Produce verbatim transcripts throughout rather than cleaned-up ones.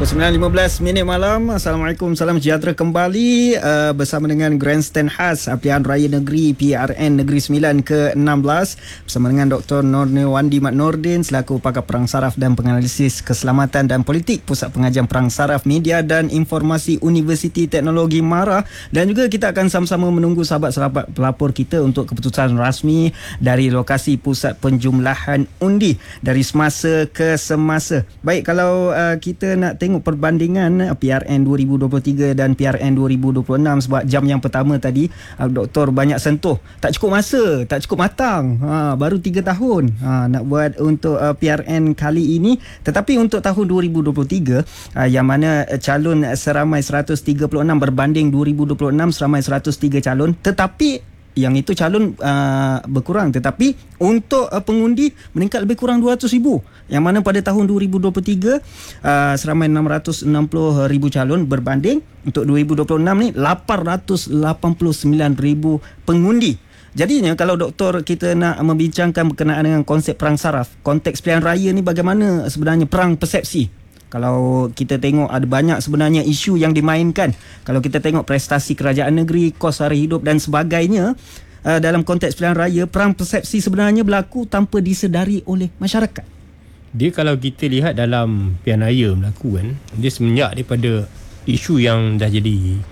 Pukul sembilan lima belas minit malam. Assalamualaikum, salam sejahtera kembali uh, bersama dengan Grandstand khas Pilihan Raya Negeri P R N Negeri Sembilan ke enam belas bersama dengan Doktor Nurniwandi Mat Nordin selaku pakar perang saraf dan penganalisis keselamatan dan politik Pusat Pengajian Perang Saraf Media dan Informasi Universiti Teknologi MARA, dan juga kita akan sama-sama menunggu sahabat-sahabat pelapor kita untuk keputusan rasmi dari lokasi pusat penjumlahan undi dari semasa ke semasa. Baik, kalau uh, kita nak tengok perbandingan P R N dua ribu dua puluh tiga dan P R N dua ribu dua puluh enam, sebab jam yang pertama tadi uh, Doktor banyak sentuh, tak cukup masa, tak cukup matang, ha, baru tiga tahun ha, nak buat untuk uh, P R N kali ini. Tetapi untuk tahun dua ribu dua puluh tiga uh, yang mana uh, calon seramai seratus tiga puluh enam berbanding dua ribu dua puluh enam seramai seratus tiga calon, tetapi yang itu calon uh, berkurang, tetapi untuk uh, pengundi meningkat lebih kurang dua ratus ribu, yang mana pada tahun dua ribu dua puluh tiga uh, seramai enam ratus enam puluh ribu calon berbanding untuk dua ribu dua puluh enam ni lapan ratus lapan puluh sembilan ribu pengundi. Jadinya kalau doktor kita nak membincangkan berkenaan dengan konsep perang saraf, konteks pilihan raya ni bagaimana sebenarnya perang persepsi. Kalau kita tengok ada banyak sebenarnya isu yang dimainkan. Kalau kita tengok prestasi kerajaan negeri, kos sara hidup dan sebagainya, uh, dalam konteks pilihan raya, perang persepsi sebenarnya berlaku tanpa disedari oleh masyarakat. Dia kalau kita lihat dalam pilihan raya berlaku kan, dia semenjak daripada isu yang dah jadi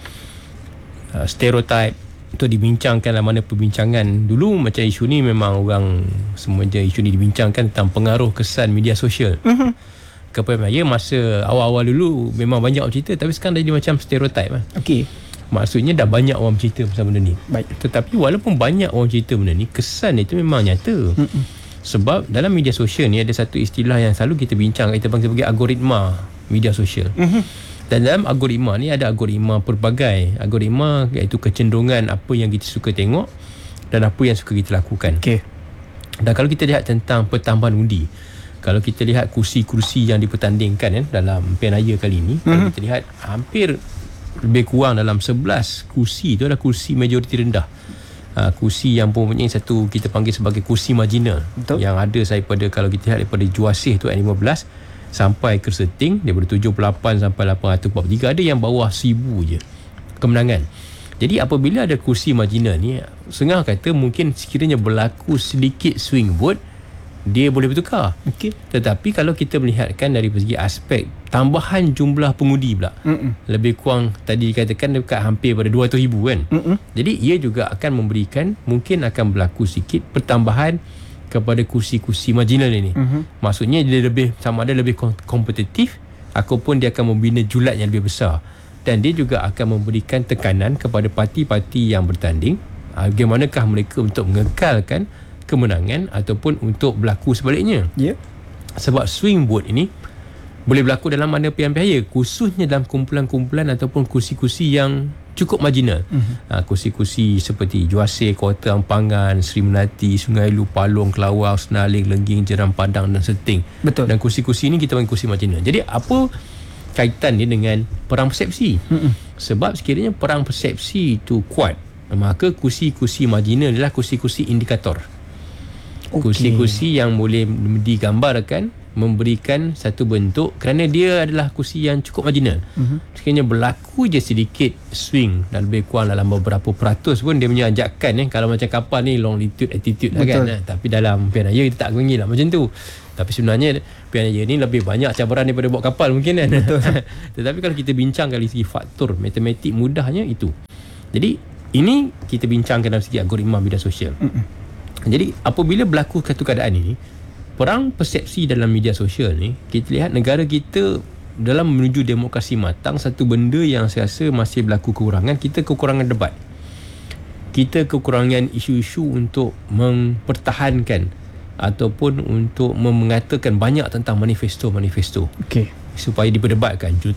uh, stereotip untuk dibincangkan dalam mana perbincangan. Dulu macam isu ni memang orang semua je isu ni dibincangkan tentang pengaruh kesan media sosial. Uh-huh. Kepada saya masa awal-awal dulu memang banyak orang cerita, tapi sekarang dah jadi macam stereotip lah. Okey. Maksudnya dah banyak orang cerita pasal benda ni. Baik. Tetapi walaupun banyak orang cerita benda ni, kesan itu memang nyata. Mm-mm. Sebab dalam media sosial ni ada satu istilah yang selalu kita bincang, kita panggil sebagai algoritma media sosial. Mm-hmm. Dan dalam algoritma ni ada algoritma pelbagai. Algoritma iaitu kecenderungan apa yang kita suka tengok dan apa yang suka kita lakukan. Okey. Dan kalau kita lihat tentang pertambahan undi, kalau kita lihat kursi-kursi yang dipertandingkan eh, dalam pilihan raya kali ini, mm-hmm. kalau kita lihat hampir lebih kurang dalam sebelas kursi itu adalah kursi majoriti rendah. Uh, kursi yang mempunyai satu kita panggil sebagai kursi marginal. Betul. Yang ada daripada, kalau kita lihat daripada Juasih tu lima belas sampai ke Serting, daripada tujuh puluh lapan sampai lapan ratus empat puluh tiga, ada yang bawah seribu je kemenangan. Jadi apabila ada kursi marginal ni, setengah kata mungkin sekiranya berlaku sedikit swing vote, dia boleh bertukar. Okay. Tetapi kalau kita melihatkan dari segi aspek tambahan jumlah pengundi pula, Mm-mm. lebih kurang tadi dikatakan dekat hampir pada dua ratus ribu kan. Mm-mm. Jadi ia juga akan memberikan, mungkin akan berlaku sikit pertambahan kepada kursi-kursi marginal ini. Mm-hmm. Maksudnya dia lebih, sama ada lebih kompetitif ataupun dia akan membina julat yang lebih besar. Dan dia juga akan memberikan tekanan kepada parti-parti yang bertanding, bagaimanakah mereka untuk mengekalkan kemenangan ataupun untuk berlaku sebaliknya. Yeah. Sebab swing vote ini boleh berlaku dalam mana pilihan raya, khususnya dalam kumpulan-kumpulan ataupun kursi-kursi yang cukup marginal. Mm-hmm. Ha, kursi-kursi seperti Juasih, Kota Ampangan, Seri Melati, Sungai Lu, Palong, Kelawar, Senaling, Lengging, Jeram Padang dan Serting. Betul. Dan kursi-kursi ini kita panggil kursi marginal. Jadi apa kaitan dia dengan perang persepsi? Mm-hmm. Sebab sekiranya perang persepsi itu kuat, maka kursi-kursi marginal adalah kursi-kursi indikator. Okay. Kursi-kursi yang boleh digambarkan, memberikan satu bentuk kerana dia adalah kursi yang cukup marginal. Uh-huh. Sekiranya berlaku je sedikit swing dan lebih kurang dalam beberapa peratus pun dia punya ajakan eh, kalau macam kapal ni longitude attitude lah kan. Tapi dalam pilihan raya kita tak panggil lah macam tu. Tapi sebenarnya pilihan raya ni lebih banyak cabaran daripada bawa kapal mungkin kan. Tetapi kalau kita bincang dari segi faktor matematik mudahnya itu. Jadi ini kita bincangkan dalam segi algoritma media sosial. Uh-uh. Jadi apabila berlaku satu keadaan ini, perang persepsi dalam media sosial ni, kita lihat negara kita dalam menuju demokrasi matang, satu benda yang saya rasa masih berlaku kekurangan, kita kekurangan debat. Kita kekurangan isu-isu untuk mempertahankan ataupun untuk mengatakan banyak tentang manifesto-manifesto. Okey. Supaya diperdebatkan